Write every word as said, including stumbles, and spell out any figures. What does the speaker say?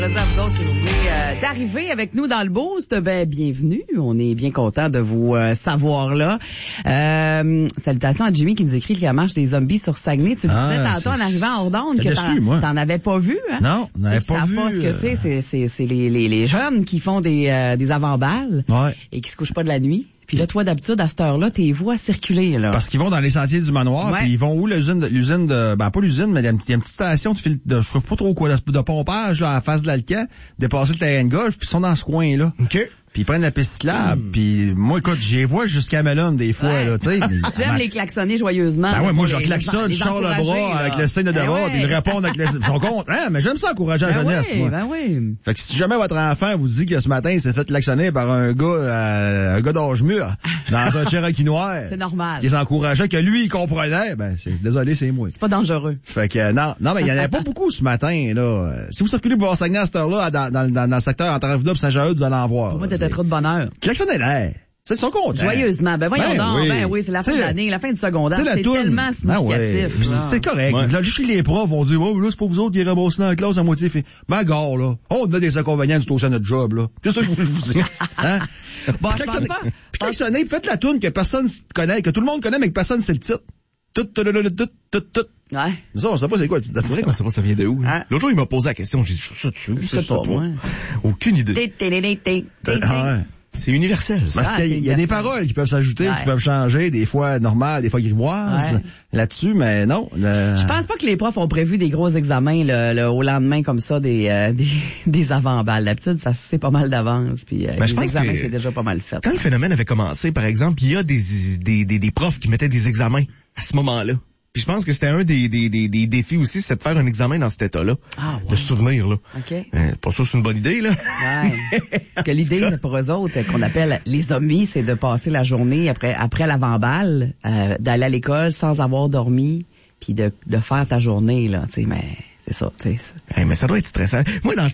À vous autres, si vous voulez euh, d'arriver avec nous dans le boost, ben bienvenue. On est bien content de vous euh, savoir là. Euh, salutations à Jimmy qui nous écrit qu'il y a marche des zombies sur Saguenay. Tu le ah, disais tantôt en arrivant en Ordonne que déçu, t'en, t'en avais pas vu. Hein? Non, on n'avait pas vu. pas ce que c'est. C'est, c'est, c'est les, les, les jeunes qui font des, euh, des avant-balles ouais. et qui se couchent pas de la nuit. Puis là, toi, d'habitude, à cette heure-là, t'es vois circuler, là. Parce qu'ils vont dans les sentiers du manoir, ouais. puis ils vont où, l'usine de, l'usine de, ben, pas l'usine, mais il y a une, il y a une petite station de fil, de, je sais pas trop quoi, de, de pompage, là, à la face de l'Alcan, dépasser le terrain de golf, puis ils sont dans ce coin-là. OK. Puis ils prennent la piste cyclable, mm. puis moi, écoute, j'y vois jusqu'à Melun des fois, ouais. là, tu sais. Tu viens les klaxonner joyeusement. Ben ouais, moi, je les, klaxonne, les je sors le bras là. avec le signe de ben devoir, ouais. puis ils répondent avec le, ils sont contre, hein, mais j'aime ça encourager ben la jeunesse, oui, moi. Ben oui. Fait que si jamais votre enfant vous dit que ce matin, il s'est fait klaxonner par un gars, euh, un gars d'âge mûr, dans un Cherokee noir. C'est normal. Qui s'encourageait, que lui, il comprenait, ben, c'est, désolé, c'est moi. C'est pas dangereux. Fait que, euh, non, non, mais il y en avait pas beaucoup ce matin, là. Euh, si vous circulez pour Saguenay à cette heure-là, dans, dans, dans, dans le secteur entre Arvida et Saint-Jean-Eudes, vous allez en voir. Pour moi, là, t'étais c'est... trop de bonheur. Klaxonnez-les. Ils sont contents. Joyeusement. Ben voyons ben, donc. oui. Ben oui, c'est la fin t'sais, de l'année, la fin du secondaire. C'est, c'est tellement significatif. Ben ouais. C'est correct. Ouais. Là, juste les profs vont dire, oh, là, c'est pas vous autres qui remboursent dans la classe à moitié. Fait, ben, gare, là. On a des inconvénients du aussi à notre job, là. Qu'est-ce que je vous dis? Hein? Bon, je pense pas. Puis klaxonnez, faites la toune que personne connaît, que tout le monde connaît, mais que personne sait le titre. Tout, tout, tout, tout, tout, tout. Ouais. Ça, on sait pas c'est quoi le titre. C'est vrai qu'on sait pas ça vient de où. Hein? L'autre jour, il m'a posé la question, j'ai dit, je sais dessus, Je sais pas, moi. Aucune idée. Té, té, té, té, té, té. Ah ouais. C'est universel, ça. Parce Ah, qu'il y a, il y a des paroles qui peuvent s'ajouter, ouais. qui peuvent changer, des fois normales, des fois grivoises, ouais. là-dessus, mais non. Le... Je pense pas que les profs ont prévu des gros examens le, le, au lendemain comme ça des euh, des, des avant-balles. D'habitude, ça c'est pas mal d'avance, puis euh, Ben, je les pense examens que c'est déjà pas mal fait. Quand le phénomène avait commencé, par exemple, il y a des, des, des, des profs qui mettaient des examens à ce moment-là. Puis je pense que c'était un des, des, des, des défis aussi, c'est de faire un examen dans cet état-là. Ah, ouais. De se souvenir, là. OK. Euh, pas sûr que c'est une bonne idée, là. Ouais. Parce que l'idée, c'est pour eux autres, qu'on appelle les zombies, c'est de passer la journée après après l'avant-balle, euh, d'aller à l'école sans avoir dormi, puis de, de faire ta journée, là, tu sais, mais c'est ça, tu sais. Hey, mais ça doit être stressant. Moi, dans